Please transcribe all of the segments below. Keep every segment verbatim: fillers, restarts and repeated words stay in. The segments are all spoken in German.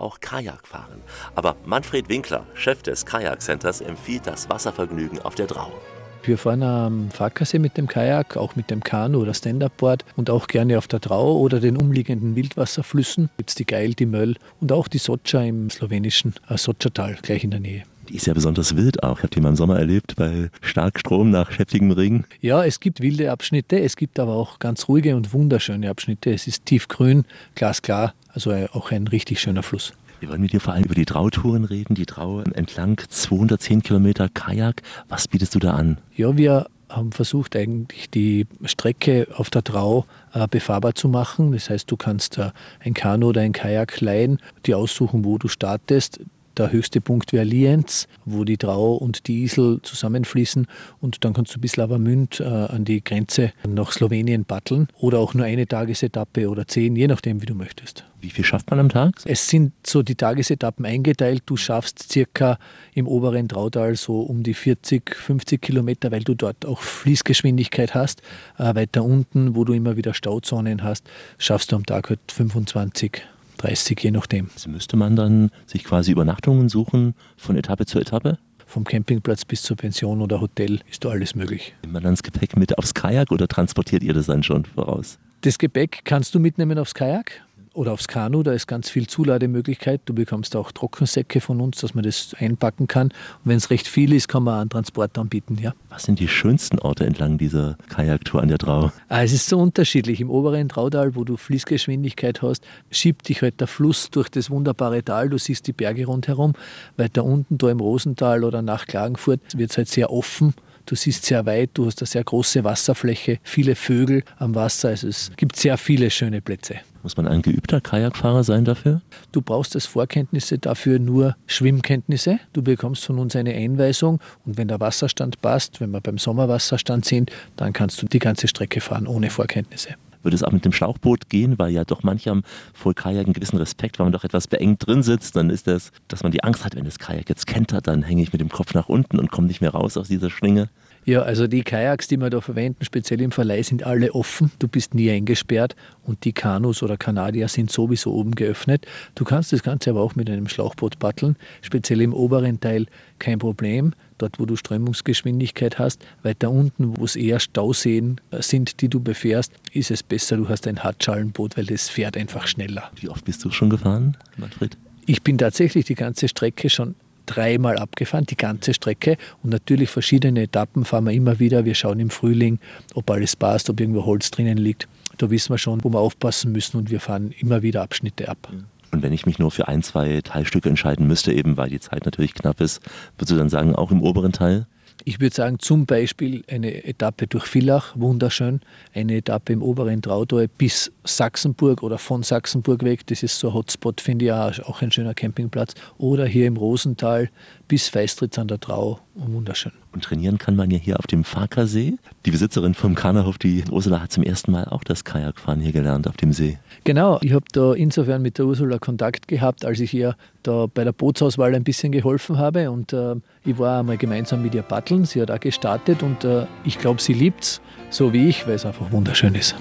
auch Kajak fahren. Aber Manfred Winkler, Chef des Kajak-Centers, empfiehlt das Wasservergnügen auf der Drau. Wir fahren am Farkasee mit dem Kajak, auch mit dem Kanu oder Stand-Up-Board und auch gerne auf der Drau oder den umliegenden Wildwasserflüssen. Gibt es die Geil, die Möll und auch die Soča im slowenischen Sočatal, gleich in der Nähe. Die ist ja besonders wild auch. Ich habe die mal im Sommer erlebt bei Starkstrom nach heftigem Regen. Ja, es gibt wilde Abschnitte, es gibt aber auch ganz ruhige und wunderschöne Abschnitte. Es ist tiefgrün, glasklar, also auch ein richtig schöner Fluss. Wir wollen mit dir vor allem über die Drau-Touren reden. Die Drau entlang zweihundertzehn Kilometer Kajak. Was bietest du da an? Ja, wir haben versucht, eigentlich die Strecke auf der Drau äh, befahrbar zu machen. Das heißt, du kannst äh, ein Kanu oder ein Kajak leihen, dir aussuchen, wo du startest. Der höchste Punkt wäre Lienz, wo die Drau und die Isel zusammenfließen. Und dann kannst du bis Lavamünd äh, an die Grenze nach Slowenien paddeln. Oder auch nur eine Tagesetappe oder zehn, je nachdem, wie du möchtest. Wie viel schafft man am Tag? Es sind so die Tagesetappen eingeteilt. Du schaffst circa im oberen Drautal so um die vierzig, fünfzig Kilometer, weil du dort auch Fließgeschwindigkeit hast. Äh, weiter unten, wo du immer wieder Stauzonen hast, schaffst du am Tag halt fünfundzwanzig, dreißig, je nachdem. Also müsste man dann sich quasi Übernachtungen suchen von Etappe zu Etappe? Vom Campingplatz bis zur Pension oder Hotel ist da alles möglich. Nimmt man dann das Gepäck mit aufs Kajak oder transportiert ihr das dann schon voraus? Das Gepäck kannst du mitnehmen aufs Kajak oder aufs Kanu, da ist ganz viel Zulademöglichkeit. Du bekommst auch Trockensäcke von uns, dass man das einpacken kann. Und wenn es recht viel ist, kann man einen Transport anbieten. Ja. Was sind die schönsten Orte entlang dieser Kajaktour an der Drau? Ah, es ist so unterschiedlich. Im oberen Drautal, wo du Fließgeschwindigkeit hast, schiebt dich halt der Fluss durch das wunderbare Tal. Du siehst die Berge rundherum. Weiter unten, da im Rosental oder nach Klagenfurt, wird es halt sehr offen. Du siehst sehr weit, du hast eine sehr große Wasserfläche, viele Vögel am Wasser. Also es gibt sehr viele schöne Plätze. Muss man ein geübter Kajakfahrer sein dafür? Du brauchst als Vorkenntnisse dafür nur Schwimmkenntnisse. Du bekommst von uns eine Einweisung und wenn der Wasserstand passt, wenn wir beim Sommerwasserstand sind, dann kannst du die ganze Strecke fahren ohne Vorkenntnisse. Würde es auch mit dem Schlauchboot gehen, weil ja doch manche haben vor Kajak einen gewissen Respekt, weil man doch etwas beengt drin sitzt. Dann ist das, dass man die Angst hat, wenn das Kajak jetzt kentert, dann hänge ich mit dem Kopf nach unten und komme nicht mehr raus aus dieser Schlinge. Ja, also die Kajaks, die wir da verwenden, speziell im Verleih, sind alle offen. Du bist nie eingesperrt und die Kanus oder Kanadier sind sowieso oben geöffnet. Du kannst das Ganze aber auch mit einem Schlauchboot paddeln, speziell im oberen Teil kein Problem. Dort, wo du Strömungsgeschwindigkeit hast, weiter unten, wo es eher Stauseen sind, die du befährst, ist es besser, du hast ein Hartschalenboot, weil das fährt einfach schneller. Wie oft bist du schon gefahren, Manfred? Ich bin tatsächlich die ganze Strecke schon dreimal abgefahren, die ganze Strecke. Und natürlich verschiedene Etappen fahren wir immer wieder. Wir schauen im Frühling, ob alles passt, ob irgendwo Holz drinnen liegt. Da wissen wir schon, wo wir aufpassen müssen und wir fahren immer wieder Abschnitte ab. Und wenn ich mich nur für ein, zwei Teilstücke entscheiden müsste, eben weil die Zeit natürlich knapp ist, würdest du dann sagen, auch im oberen Teil? Ich würde sagen, zum Beispiel eine Etappe durch Villach, wunderschön. Eine Etappe im oberen Drautal bis Sachsenburg oder von Sachsenburg weg. Das ist so ein Hotspot, finde ich auch ein schöner Campingplatz. Oder hier im Rosental bis Feistritz an der Drau, wunderschön. Und trainieren kann man ja hier auf dem Farkasee. Die Besitzerin vom Kanahof, die Ursula, hat zum ersten Mal auch das Kajakfahren hier gelernt auf dem See. Genau, ich habe da insofern mit der Ursula Kontakt gehabt, als ich ihr da bei der Bootsauswahl ein bisschen geholfen habe. Und äh, ich war einmal gemeinsam mit ihr paddeln. Sie hat auch gestartet und äh, ich glaube, sie liebt es, so wie ich, weil es einfach wunderschön ist.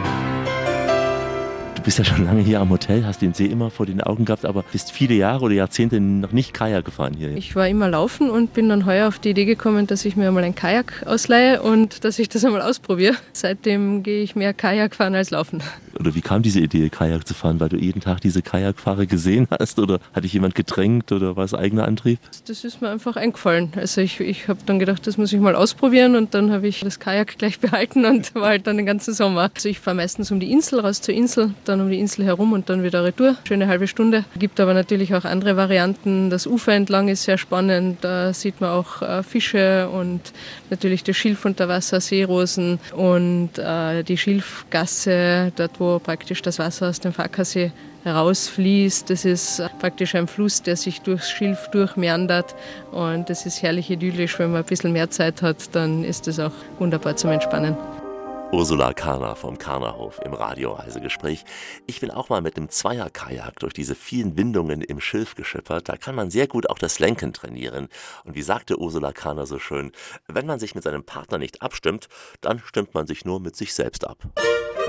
Du bist ja schon lange hier am Hotel, hast den See immer vor den Augen gehabt, aber bist viele Jahre oder Jahrzehnte noch nicht Kajak gefahren hier. Ich war immer laufen und bin dann heuer auf die Idee gekommen, dass ich mir einmal ein Kajak ausleihe und dass ich das einmal ausprobiere. Seitdem gehe ich mehr Kajak fahren als laufen. Oder wie kam diese Idee, Kajak zu fahren? Weil du jeden Tag diese Kajakfahrer gesehen hast oder hat dich jemand gedrängt oder war es eigener Antrieb? Das ist mir einfach eingefallen. Also ich, ich habe dann gedacht, das muss ich mal ausprobieren und dann habe ich das Kajak gleich behalten und war halt dann den ganzen Sommer. Also ich fahre meistens um die Insel, raus zur Insel, dann um die Insel herum und dann wieder retour. Schöne halbe Stunde. Gibt aber natürlich auch andere Varianten. Das Ufer entlang ist sehr spannend. Da sieht man auch äh, Fische und natürlich das Schilf unter Wasser, Seerosen und äh, die Schilfgasse, dort wo praktisch das Wasser aus dem Farkasee herausfließt. Das ist praktisch ein Fluss, der sich durchs Schilf durchmeandert und das ist herrlich idyllisch. Wenn man ein bisschen mehr Zeit hat, dann ist das auch wunderbar zum Entspannen. Ursula Karner vom Karnerhof im Radioreisegespräch. Ich bin auch mal mit einem Zweier-Kajak durch diese vielen Windungen im Schilf geschippert. Da kann man sehr gut auch das Lenken trainieren. Und wie sagte Ursula Karner so schön, wenn man sich mit seinem Partner nicht abstimmt, dann stimmt man sich nur mit sich selbst ab.